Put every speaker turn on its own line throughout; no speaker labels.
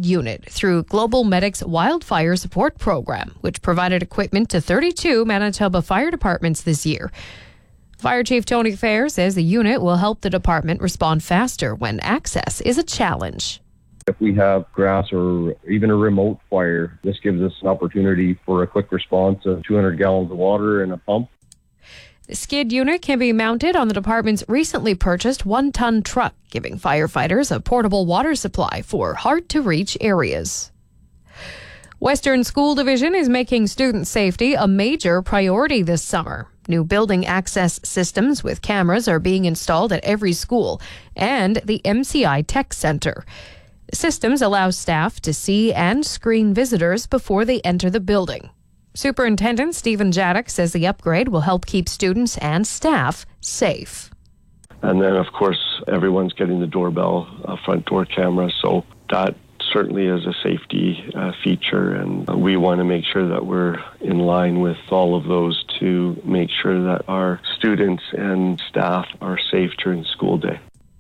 SCID unit through Global Medic's Wildfire Support Program, which provided equipment to 32 Manitoba fire departments this year. Fire Chief Tony Fair says the unit will help the department respond faster when access is a challenge.
If we have grass or even a remote fire, this gives us an opportunity for a quick response of 200 gallons of water and a pump.
The SCID unit can be mounted on the department's recently purchased 1-ton truck, giving firefighters a portable water supply for hard-to-reach areas. Western School Division is making student safety a major priority this summer. New building access systems with cameras are being installed at every school and the MCI Tech Center. The systems allow staff to see and screen visitors before they enter the building. Superintendent Stephen Jadek says the upgrade will help keep students and staff safe.
And then, of course, everyone's getting the doorbell, front door camera, so that certainly is a safety feature, and we want to make sure that we're in line with all of those to make sure that our students and staff are safe during school day.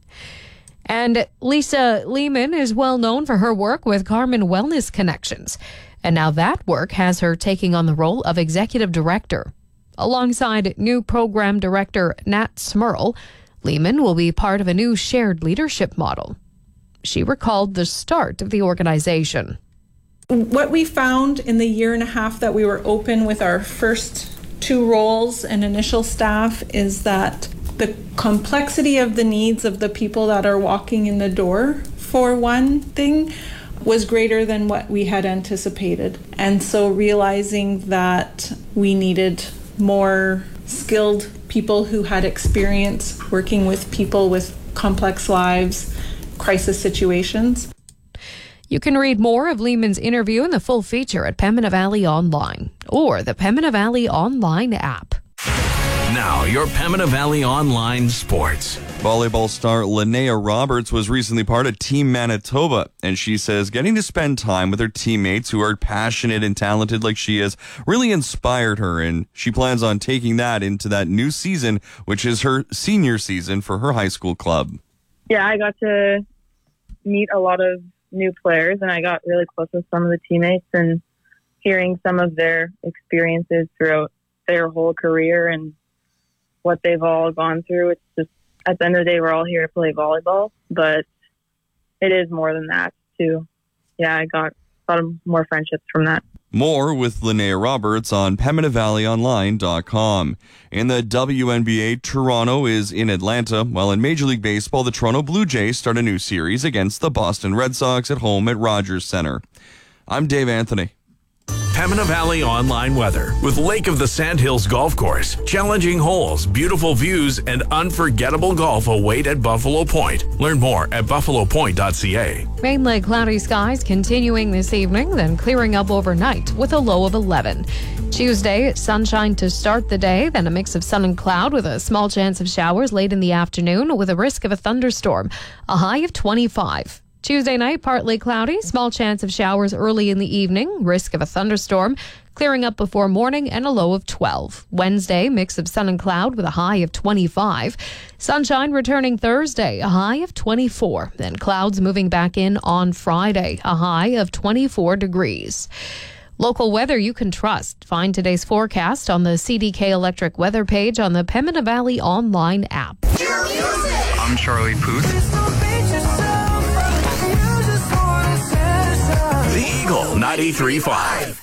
And Lisa Lehman is well known for her work with Carmen Wellness Connections. And now that work has her taking on the role of executive director. Alongside new program director Nat Smurl, Lehman will be part of a new shared leadership model. She recalled the start of the organization.
What we found in the year and a half that we were open with our first 2 roles and initial staff is that the complexity of the needs of the people that are walking in the door, for one thing, was greater than what we had anticipated. And so realizing that we needed more skilled people who had experience working with people with complex lives, crisis situations.
You can read more of Lehman's interview and the full feature at Pembina Valley Online or the Pembina Valley Online app.
Now, your Pembina Valley Online sports.
Volleyball star Linnea Roberts was recently part of Team Manitoba, and she says getting to spend time with her teammates who are passionate and talented like she is really inspired her, and she plans on taking that into that new season, which is her senior season for her high school club.
Yeah, I got to meet a lot of new players, and I got really close with some of the teammates, and hearing some of their experiences throughout their whole career and what they've all gone through. It's just, at the end of the day, we're all here to play volleyball, but it is more than that too. Yeah, I got a lot of more friendships from that.
More with Linnea Roberts on PembinaValleyOnline.com. In the WNBA, Toronto is in Atlanta, while in Major League Baseball, the Toronto Blue Jays start a new series against the Boston Red Sox at home at Rogers Centre. I'm Dave Anthony.
Pembina Valley Online weather with Lake of the Sandhills Golf Course. Challenging holes, beautiful views, and unforgettable golf await at Buffalo Point. Learn more at buffalopoint.ca.
Mainly cloudy skies continuing this evening, then clearing up overnight with a low of 11. Tuesday, sunshine to start the day, then a mix of sun and cloud with a small chance of showers late in the afternoon with a risk of a thunderstorm, a high of 25. Tuesday night, partly cloudy, small chance of showers early in the evening, risk of a thunderstorm, clearing up before morning and a low of 12. Wednesday, mix of sun and cloud with a high of 25. Sunshine returning Thursday, a high of 24. Then clouds moving back in on Friday, a high of 24 degrees. Local weather you can trust. Find today's forecast on the CDK Electric weather page on the Pembina Valley Online app.
I'm Charlie Puth.
The Eagle 93.5.